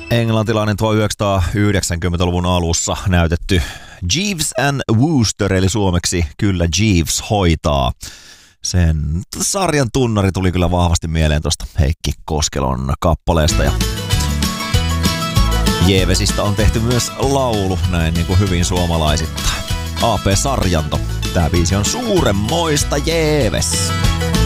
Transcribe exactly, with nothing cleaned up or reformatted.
Englantilainen tuhatyhdeksänsataayhdeksänkymmentäluvun alussa näytetty Jeeves and Wooster, eli suomeksi kyllä Jeeves hoitaa. Sen sarjan tunnari tuli kyllä vahvasti mieleen tuosta Heikki Koskelon kappaleesta. Ja Jeevesistä on tehty myös laulu, näin niin kuin hyvin suomalaisittain. A P Sarjanto. Tää biisi on Suuremmoista Jeeves.